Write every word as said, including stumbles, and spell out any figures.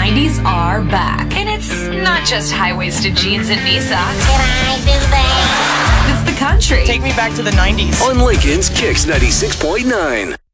nineties are back. And it's not just high-waisted jeans and knee socks. Can I do that? It's the country. Take me back to the nineties. On Lincoln's Kicks ninety-six point nine.